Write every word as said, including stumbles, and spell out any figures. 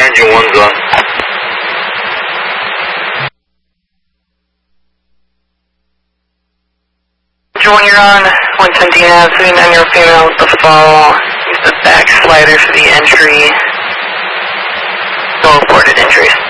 engine one's on. Engine one, you're on. one seventeen Ave, sitting on your female with the fall. Use the back slider for the entry. No reported injuries.